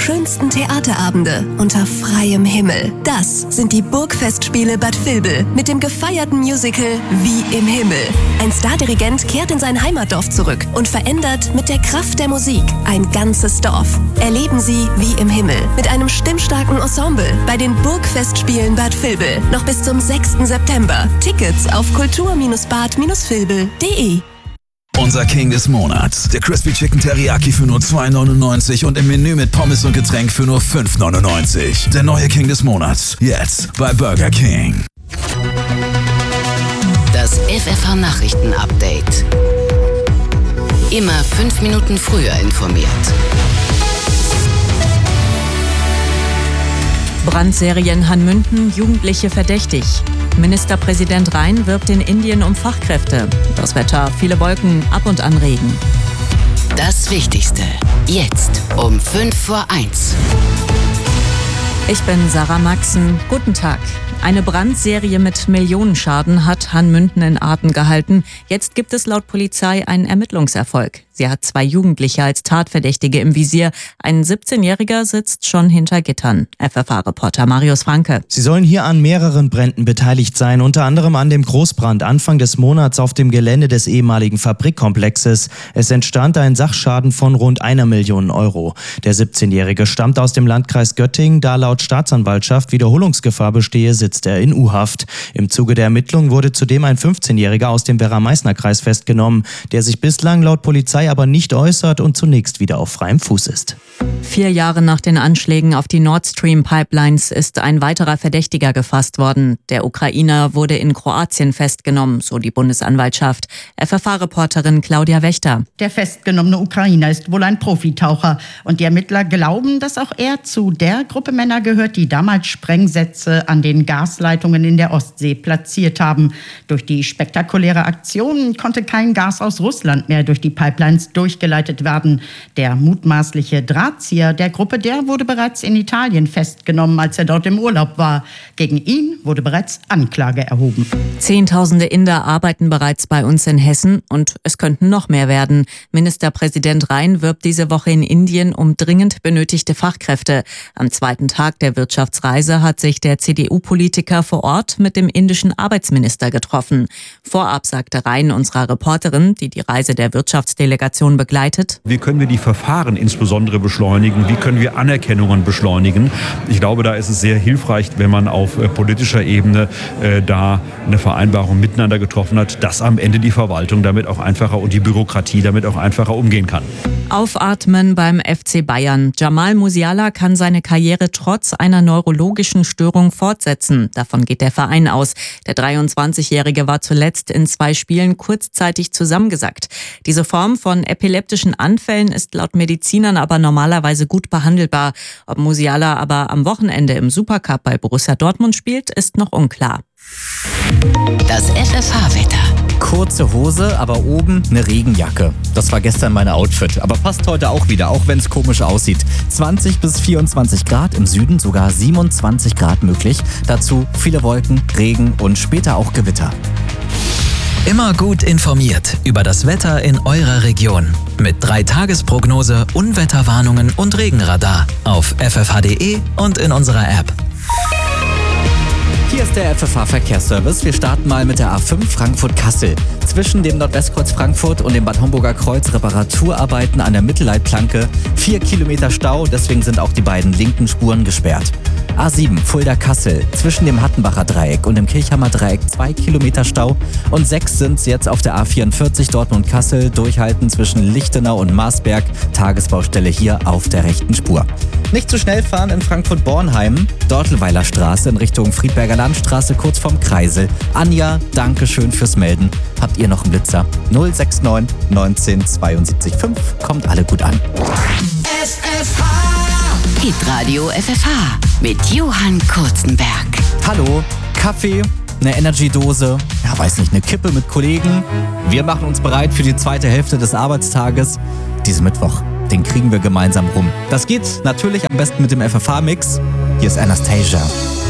schönsten Theaterabende unter freiem Himmel. Das sind die Burgfestspiele Bad Vilbel mit dem gefeierten Musical Wie im Himmel. Ein Stardirigent kehrt in sein Heimatdorf zurück und verändert mit der Kraft der Musik ein ganzes Dorf. Erleben Sie Wie im Himmel mit einem stimmstarken Ensemble bei den Burgfestspielen Bad Vilbel. Noch bis zum 6. September. Tickets auf kultur-bad-vilbel.de. Unser King des Monats. Der Crispy Chicken Teriyaki für nur $2,99 und im Menü mit Pommes und Getränk für nur $5,99. Der neue King des Monats. Jetzt bei Burger King. Das FFH Nachrichten Update. Immer 5 Minuten früher informiert. Brandserie in Hanmünden, Jugendliche verdächtig. Ministerpräsident Rhein wirbt in Indien um Fachkräfte. Das Wetter, viele Wolken, ab und an Regen. Das Wichtigste, jetzt um 1:05. Ich bin Sarah Maxen. Guten Tag. Eine Brandserie mit Millionenschaden hat Hanmünden in Atem gehalten. Jetzt gibt es laut Polizei einen Ermittlungserfolg. Sie hat 2 Jugendliche als Tatverdächtige im Visier. Ein 17-Jähriger sitzt schon hinter Gittern. FFH-Reporter Marius Franke. Sie sollen hier an mehreren Bränden beteiligt sein, unter anderem an dem Großbrand Anfang des Monats auf dem Gelände des ehemaligen Fabrikkomplexes. Es entstand ein Sachschaden von rund 1 Million Euro. Der 17-Jährige stammt aus dem Landkreis Göttingen, da laut Staatsanwaltschaft Wiederholungsgefahr bestehe, sitzt er in U-Haft. Im Zuge der Ermittlungen wurde zudem ein 15-Jähriger aus dem Werra-Meißner-Kreis festgenommen, der sich bislang laut Polizei aber nicht äußert und zunächst wieder auf freiem Fuß ist. 4 Jahre nach den Anschlägen auf die Nord Stream Pipelines ist ein weiterer Verdächtiger gefasst worden. Der Ukrainer wurde in Kroatien festgenommen, so die Bundesanwaltschaft. FFH-Reporterin Claudia Wächter. Der festgenommene Ukrainer ist wohl ein Profitaucher und die Ermittler glauben, dass auch er zu der Gruppe Männer gehört, die damals Sprengsätze an den Gasleitungen in der Ostsee platziert haben. Durch die spektakuläre Aktion konnte kein Gas aus Russland mehr durch die Pipelines durchgeleitet werden. Der mutmaßliche Drahtzieher der Gruppe, der wurde bereits in Italien festgenommen, als er dort im Urlaub war. Gegen ihn wurde bereits Anklage erhoben. Zehntausende Inder arbeiten bereits bei uns in Hessen und es könnten noch mehr werden. Ministerpräsident Rhein wirbt diese Woche in Indien um dringend benötigte Fachkräfte. Am 2. Tag der Wirtschaftsreise hat sich der CDU-Politiker vor Ort mit dem indischen Arbeitsminister getroffen. Vorab sagte Rhein unserer Reporterin, die die Reise der Wirtschaftsdelegation begleitet: Wie können wir die Verfahren insbesondere beschleunigen? Wie können wir Anerkennungen beschleunigen? Ich glaube, da ist es sehr hilfreich, wenn man auf politischer Ebene da eine Vereinbarung miteinander getroffen hat, dass am Ende die Verwaltung damit auch einfacher und die Bürokratie damit auch einfacher umgehen kann. Aufatmen beim FC Bayern. Jamal Musiala kann seine Karriere trotz einer neurologischen Störung fortsetzen. Davon geht der Verein aus. Der 23-Jährige war zuletzt in 2 Spielen kurzzeitig zusammengesackt. Diese Form von epileptischen Anfällen ist laut Medizinern aber normalerweise gut behandelbar. Ob Musiala aber am Wochenende im Supercup bei Borussia Dortmund spielt, ist noch unklar. Das FFH-Wetter. Kurze Hose, aber oben eine Regenjacke. Das war gestern mein Outfit, aber passt heute auch wieder, auch wenn es komisch aussieht. 20 bis 24 Grad, im Süden sogar 27 Grad möglich. Dazu viele Wolken, Regen und später auch Gewitter. Immer gut informiert über das Wetter in eurer Region. Mit 3-Tages-Prognose, Unwetterwarnungen und Regenradar auf ffh.de und in unserer App. Hier ist der FFH-Verkehrsservice. Wir starten mal mit der A5 Frankfurt-Kassel. Zwischen dem Nordwestkreuz Frankfurt und dem Bad Homburger Kreuz Reparaturarbeiten an der Mittelleitplanke. 4 Kilometer Stau, deswegen sind auch die beiden linken Spuren gesperrt. A7 Fulda-Kassel. Zwischen dem Hattenbacher Dreieck und dem Kirchhammer Dreieck 2 Kilometer Stau. Und 6 sind es jetzt auf der A44 Dortmund-Kassel. Durchhalten zwischen Lichtenau und Marsberg. Tagesbaustelle hier auf der rechten Spur. Nicht zu schnell fahren in Frankfurt-Bornheim. Dortelweiler Straße in Richtung Friedberger Landstraße kurz vorm Kreisel. Anja, danke schön fürs Melden. Habt ihr noch einen Blitzer? 069 19 72 5. Kommt alle gut an. Hitradio FFH mit Johann Kurzenberg. Hallo, Kaffee, eine Energydose, ja weiß nicht, eine Kippe mit Kollegen. Wir machen uns bereit für die zweite Hälfte des Arbeitstages. Diesen Mittwoch, den kriegen wir gemeinsam rum. Das geht natürlich am besten mit dem FFH-Mix. Hier ist Anastasia.